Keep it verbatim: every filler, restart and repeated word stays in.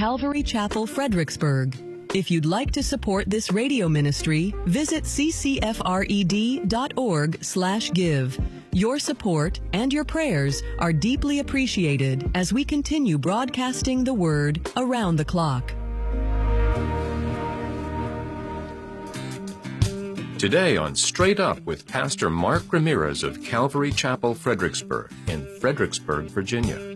Calvary Chapel, Fredericksburg. If you'd like to support this radio ministry, visit c c f r e d dot org slash give. Your support and your prayers are deeply appreciated as we continue broadcasting the Word around the clock. Today on Straight Up with Pastor Mark Ramirez of Calvary Chapel, Fredericksburg, in Fredericksburg, Virginia.